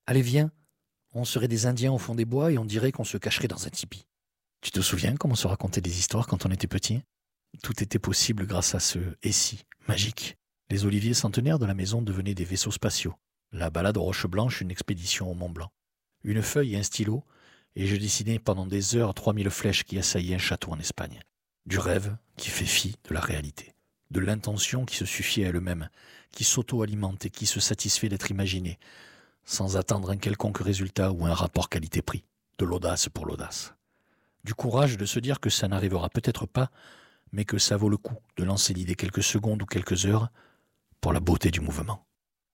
Allez, viens, on serait des Indiens au fond des bois et on dirait qu'on se cacherait dans un tipi. Tu te souviens comment on se racontait des histoires quand on était petit ? Tout était possible grâce à ce « et si » magique. Les oliviers centenaires de la maison devenaient des vaisseaux spatiaux. La balade aux Roches Blanches, une expédition au Mont Blanc. Une feuille et un stylo, et je dessinais pendant des heures 3000 flèches qui assaillaient un château en Espagne. Du rêve qui fait fi de la réalité. De l'intention qui se suffit à elle-même, qui s'auto-alimente et qui se satisfait d'être imaginée, sans attendre un quelconque résultat ou un rapport qualité-prix. De l'audace pour l'audace. Du courage de se dire que ça n'arrivera peut-être pas, mais que ça vaut le coup de lancer l'idée quelques secondes ou quelques heures pour la beauté du mouvement.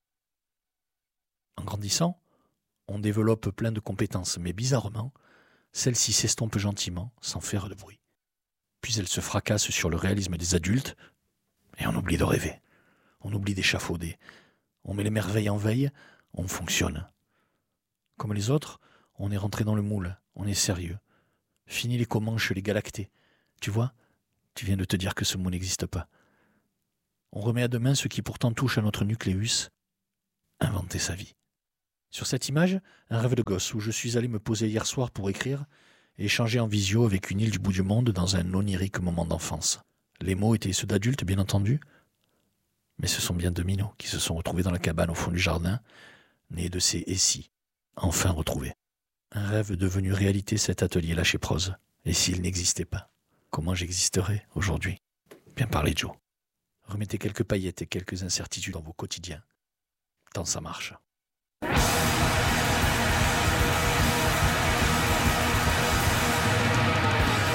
En grandissant, on développe plein de compétences, mais bizarrement, celles-ci s'estompent gentiment, sans faire de bruit. Puis elles se fracassent sur le réalisme des adultes, et on oublie de rêver. On oublie d'échafauder. On met les merveilles en veille, on fonctionne. Comme les autres, on est rentré dans le moule, on est sérieux. Fini les Comanches, les Galactés. Tu vois, tu viens de te dire que ce mot n'existe pas. On remet à demain ce qui pourtant touche à notre nucléus, inventer sa vie. Sur cette image, un rêve de gosse où je suis allé me poser hier soir pour écrire et échanger en visio avec une île du bout du monde dans un onirique moment d'enfance. Les mots étaient ceux d'adultes, bien entendu, mais ce sont bien deux minots qui se sont retrouvés dans la cabane au fond du jardin, nés de ces « et si », enfin retrouvés. Un rêve devenu réalité, cet atelier lâché prose. Et s'il n'existait pas, comment j'existerais aujourd'hui ? Bien parlé, Joe. Remettez quelques paillettes et quelques incertitudes dans vos quotidiens. Tant ça marche.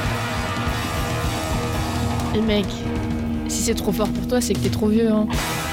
Et mec, si c'est trop fort pour toi, c'est que t'es trop vieux, hein.